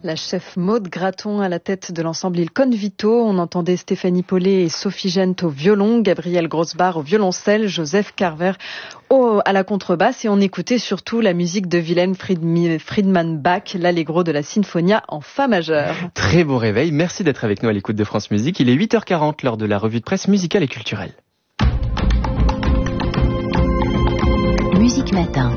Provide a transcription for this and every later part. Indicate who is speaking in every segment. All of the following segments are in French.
Speaker 1: La chef Maude Graton à la tête de l'ensemble Il Convito. On entendait Stéphanie Paulet et Sophie Gent au violon, Gabriel Grossbach au violoncelle, Joseph Carver à la contrebasse, et on écoutait surtout la musique de Wilhelm Friedemann Bach, l'Allegro de la Sinfonia en fa majeur.
Speaker 2: Très bon réveil, merci d'être avec nous à l'écoute de France Musique. Il est 8h40 lors de la revue de presse musicale et culturelle.
Speaker 3: Musique Matin.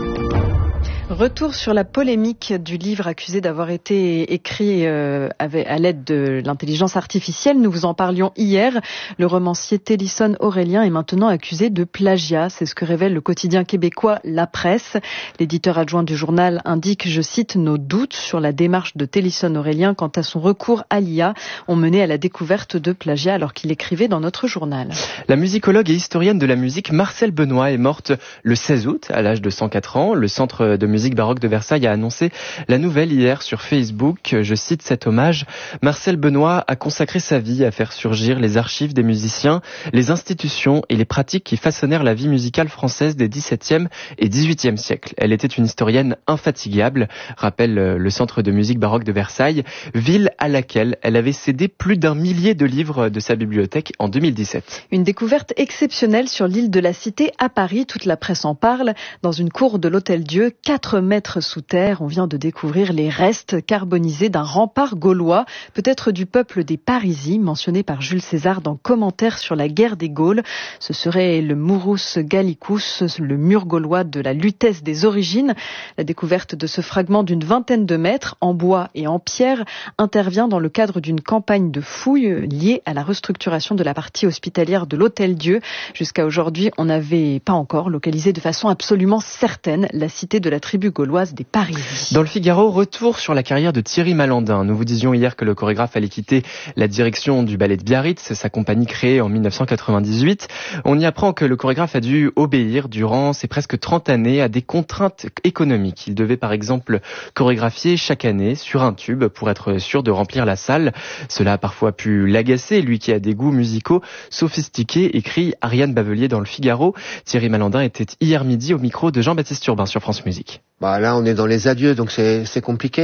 Speaker 1: Retour sur la polémique du livre accusé d'avoir été écrit à l'aide de l'intelligence artificielle. Nous vous en parlions hier. Le romancier Télisson Aurélien est maintenant accusé de plagiat. C'est ce que révèle le quotidien québécois La Presse. L'éditeur adjoint du journal indique, je cite, « Nos doutes sur la démarche de Télisson Aurélien quant à son recours à l'IA ont mené à la découverte de plagiat alors qu'il écrivait dans notre journal. »
Speaker 2: La musicologue et historienne de la musique Marcelle Benoît est morte le 16 août à l'âge de 104 ans. Le Centre de musique baroque de Versailles a annoncé la nouvelle hier sur Facebook. Je cite cet hommage. Marcelle Benoît a consacré sa vie à faire surgir les archives des musiciens, les institutions et les pratiques qui façonnèrent la vie musicale française des XVIIe et XVIIIe siècles. Elle était une historienne infatigable, rappelle le Centre de musique baroque de Versailles, ville à laquelle elle avait cédé plus d'1 millier de livres de sa bibliothèque en 2017.
Speaker 1: Une découverte exceptionnelle sur l'île de la Cité à Paris. Toute la presse en parle. Dans une cour de l'Hôtel-Dieu, 4 mètres sous terre, on vient de découvrir les restes carbonisés d'un rempart gaulois, peut-être du peuple des Parisis, mentionné par Jules César dans Commentaires sur la guerre des Gaules. Ce serait le Murus Gallicus, le mur gaulois de la Lutèce des origines. La découverte de ce fragment d'une 20aine de mètres, en bois et en pierre, intervient dans le cadre d'une campagne de fouilles liée à la restructuration de la partie hospitalière de l'Hôtel-Dieu. Jusqu'à aujourd'hui, on n'avait pas encore localisé de façon absolument certaine la cité de la tribu gauloise des Parisis.
Speaker 2: Dans le Figaro, retour sur la carrière de Thierry Malandin. Nous vous disions hier que le chorégraphe allait quitter la direction du ballet de Biarritz, sa compagnie créée en 1998. On y apprend que le chorégraphe a dû obéir durant ses presque 30 années à des contraintes économiques. Il devait par exemple chorégraphier chaque année sur un tube pour être sûr de remplir la salle. Cela a parfois pu l'agacer, lui qui a des goûts musicaux sophistiqués, écrit Ariane Bavelier dans le Figaro. Thierry Malandin était hier midi au micro de Jean-Baptiste Urbain sur France Musique.
Speaker 4: Là, on est dans les adieux, donc c'est compliqué.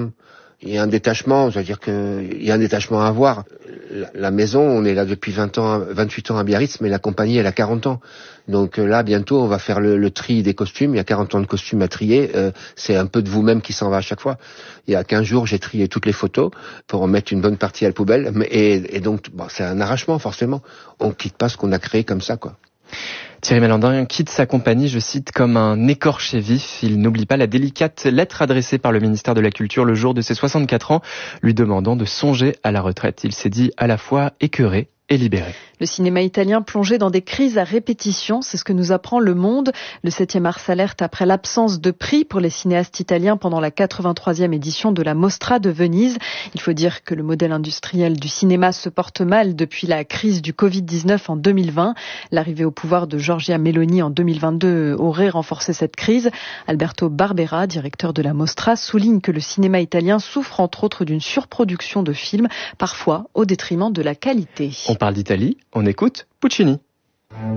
Speaker 4: Il y a un détachement, je veux dire il y a un détachement à avoir. La maison, on est là depuis 28 ans à Biarritz, mais la compagnie, elle a 40 ans. Donc là, bientôt, on va faire le tri des costumes. Il y a 40 ans de costumes à trier. C'est un peu de vous-même qui s'en va à chaque fois. Il y a 15 jours, j'ai trié toutes les photos pour en mettre une bonne partie à la poubelle. Et donc, c'est un arrachement, forcément. On quitte pas ce qu'on a créé comme ça, quoi.
Speaker 2: Thierry Malandin quitte sa compagnie, je cite, comme un écorché vif. Il n'oublie pas la délicate lettre adressée par le ministère de la Culture le jour de ses 64 ans, lui demandant de songer à la retraite. Il s'est dit à la fois écœuré et libéré.
Speaker 1: Le cinéma italien plongé dans des crises à répétition, c'est ce que nous apprend Le Monde. Le 7e art s'alerte après l'absence de prix pour les cinéastes italiens pendant la 83e édition de la Mostra de Venise. Il faut dire que le modèle industriel du cinéma se porte mal depuis la crise du Covid-19 en 2020. L'arrivée au pouvoir de Giorgia Meloni en 2022 aurait renforcé cette crise. Alberto Barbera, directeur de la Mostra, souligne que le cinéma italien souffre entre autres d'une surproduction de films, parfois au détriment de la qualité.
Speaker 2: On parle d'Italie, on écoute Puccini.